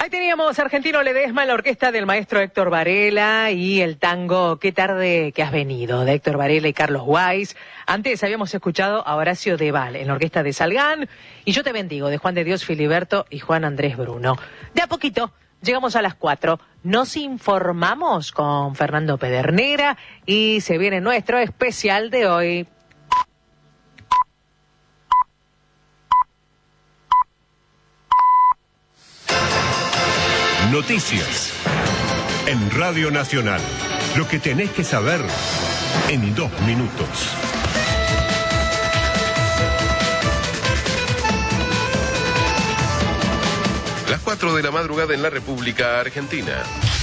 Ahí teníamos Argentino Ledesma en la orquesta del maestro Héctor Varela y el tango Qué tarde que has venido, de Héctor Varela y Carlos Weiss. Antes habíamos escuchado a Horacio Deval en la orquesta de Salgán y Yo te bendigo, de Juan de Dios Filiberto y Juan Andrés Bruno. De a poquito llegamos a las 4. Nos informamos con Fernando Pedernera y se viene nuestro especial de hoy. Noticias en Radio Nacional. Lo que tenés que saber en 2 minutos. Las 4 de la madrugada en la República Argentina.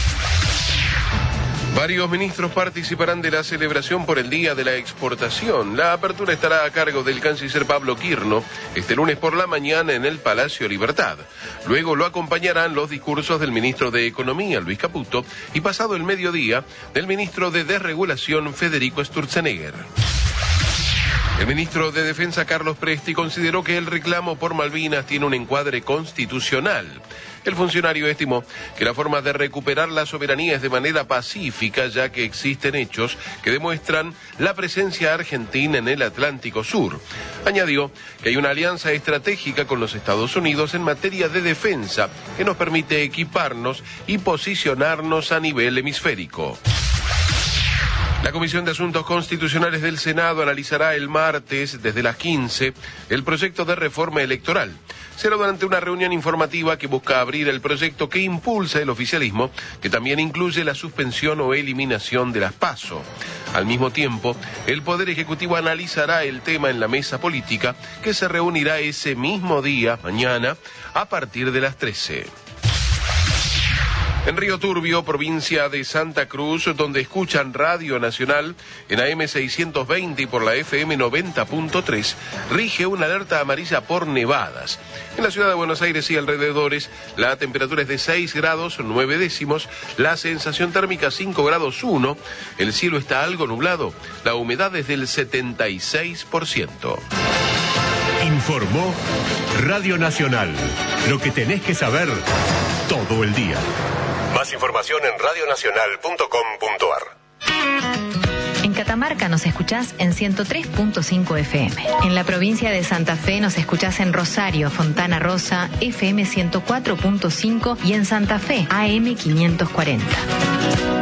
Varios ministros participarán de la celebración por el Día de la Exportación. La apertura estará a cargo del canciller Pablo Quirno este lunes por la mañana en el Palacio Libertad. Luego lo acompañarán los discursos del ministro de Economía, Luis Caputo, y pasado el mediodía, del ministro de Desregulación, Federico Sturzenegger. El ministro de Defensa, Carlos Presti, consideró que el reclamo por Malvinas tiene un encuadre constitucional. El funcionario estimó que la forma de recuperar la soberanía es de manera pacífica, ya que existen hechos que demuestran la presencia argentina en el Atlántico Sur. Añadió que hay una alianza estratégica con los Estados Unidos en materia de defensa que nos permite equiparnos y posicionarnos a nivel hemisférico. La Comisión de Asuntos Constitucionales del Senado analizará el martes, desde las 15, el proyecto de reforma electoral. Será durante una reunión informativa que busca abrir el proyecto que impulsa el oficialismo, que también incluye la suspensión o eliminación de las PASO. Al mismo tiempo, el Poder Ejecutivo analizará el tema en la mesa política, que se reunirá ese mismo día, mañana, a partir de las 13. En Río Turbio, provincia de Santa Cruz, donde escuchan Radio Nacional en AM 620 y por la FM 90.3, rige una alerta amarilla por nevadas. En la ciudad de Buenos Aires y alrededores, la temperatura es de 6 grados 9 décimos, la sensación térmica 5 grados 1, el cielo está algo nublado, la humedad es del 76%. Informó Radio Nacional. Lo que tenés que saber todo el día. Más información en radionacional.com.ar. En Catamarca nos escuchás en 103.5 FM. En la provincia de Santa Fe nos escuchás en Rosario, Fontana Rosa, FM 104.5 y en Santa Fe, AM 540.